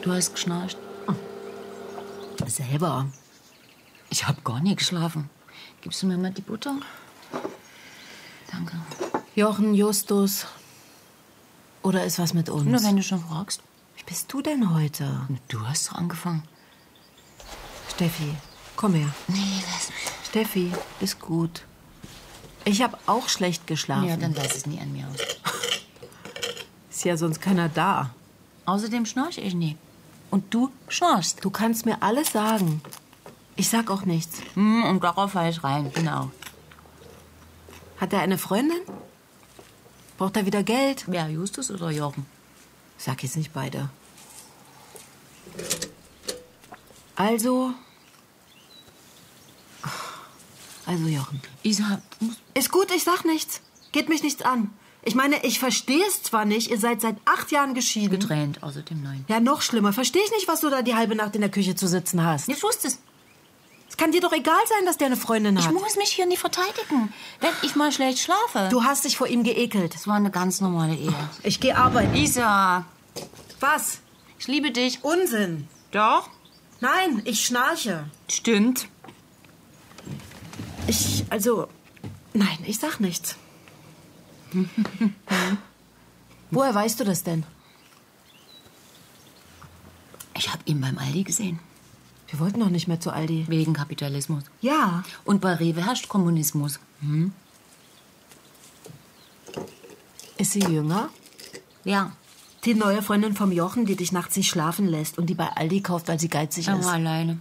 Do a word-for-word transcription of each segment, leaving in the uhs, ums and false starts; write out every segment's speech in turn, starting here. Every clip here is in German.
Du hast geschnarcht. Selber. Ich hab gar nicht geschlafen. Gibst du mir mal die Butter? Danke. Jochen, Justus. Oder ist was mit uns? Nur wenn du schon fragst. Wie bist du denn heute? Du hast doch angefangen. Steffi, komm her. Nee, lass mich. Steffi, ist gut. Ich habe auch schlecht geschlafen. Ja, dann lass es nie an mir aus. Ist ja sonst keiner da. Außerdem schnarch ich nie. Und du schnarchst. Du kannst mir alles sagen. Ich sag auch nichts. Hm, und darauf fall ich rein, genau. Hat er eine Freundin? Braucht er wieder Geld? Wer, Justus oder Jochen? Sag jetzt nicht beide. Also... Also, Jochen. Isa, Ist gut, ich sag nichts. Geht mich nichts an. Ich meine, ich verstehe es zwar nicht, ihr seid seit acht Jahren geschieden. getrennt, außer dem Neuen. Ja, noch schlimmer. Verstehe ich nicht, was du da die halbe Nacht in der Küche zu sitzen hast. Ich wusste es. Es kann dir doch egal sein, dass der eine Freundin Ich hat. muss mich hier nicht verteidigen, wenn ich mal schlecht schlafe. Du hast dich vor ihm geekelt. Das war eine ganz normale Ehe. Ich gehe arbeiten. Isa, Was? ich liebe dich. Unsinn. Doch? Nein, ich schnarche. Stimmt. Ich, also... Nein, ich sag nichts. Woher weißt du das denn? Ich habe ihn beim Aldi gesehen. Wir wollten doch nicht mehr zu Aldi. Wegen Kapitalismus. Ja. Und bei Rewe herrscht Kommunismus. Hm? Ist sie jünger? Ja, Die neue Freundin vom Jochen, die dich nachts nicht schlafen lässt und die bei Aldi kauft, weil sie geizig aber ist. alleine.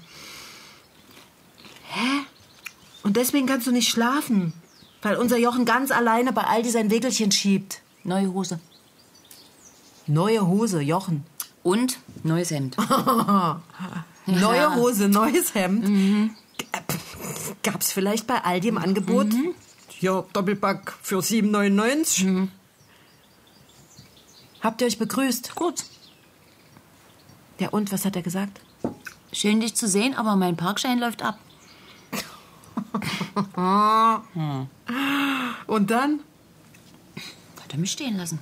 Hä? Und deswegen kannst du nicht schlafen? Weil unser Jochen ganz alleine bei Aldi sein Wägelchen schiebt. Neue Hose. Neue Hose, Jochen. Und neues Hemd. Neue Ja. Hose, neues Hemd. Mhm. Gab's vielleicht bei Aldi im Angebot? Mhm. Ja, Doppelpack für sieben neunundneunzig. Mhm. Habt ihr euch begrüßt? Gut. Ja, und, was hat er gesagt? Schön, dich zu sehen, aber mein Parkschein läuft ab. Und dann? Hat er mich stehen lassen.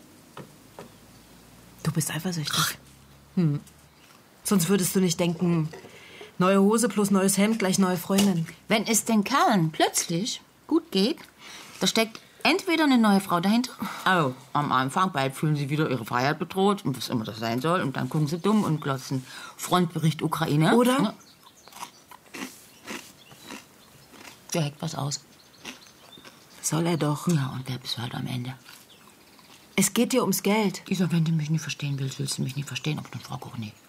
Du bist eifersüchtig. Hm. Sonst würdest du nicht denken, neue Hose plus neues Hemd gleich neue Freundin. Wenn es den Kerlen plötzlich gut geht, da steckt entweder eine neue Frau dahinter. Oh, am Anfang bald fühlen sie wieder ihre Freiheit bedroht und was immer das sein soll. Und dann gucken sie dumm und glotzen. Frontbericht Ukraine. Oder? Ja. Der heckt was aus. Soll er doch. Ja, und der bist halt am Ende. Es geht dir ums Geld. Isa, wenn du mich nicht verstehen willst, willst du mich nicht verstehen, aber dann frag auch nicht.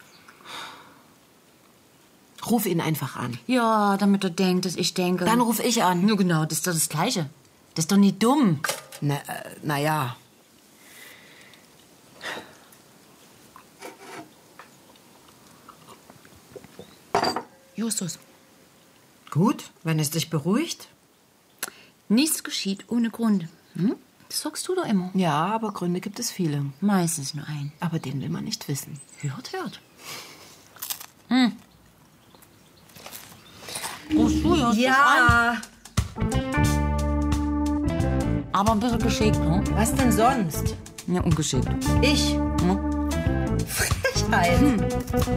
Ruf ihn einfach an. Ja, damit er denkt, dass ich denke. Dann ruf ich an. Nur genau, das ist doch das Gleiche. Das ist doch nicht dumm. Na, äh, na ja. Justus, Gut, wenn es dich beruhigt. nichts geschieht ohne Grund. Hm? Das sagst du doch immer. Ja, aber Gründe gibt es viele. Meistens nur einen. Aber den will man nicht wissen. Hört, hört. Hm. Oh, so, ja. Ja. Aber ein bisschen geschickt, ne? Was denn sonst? Ja, ungeschickt. Ich? Hm? Frechheit. Hm.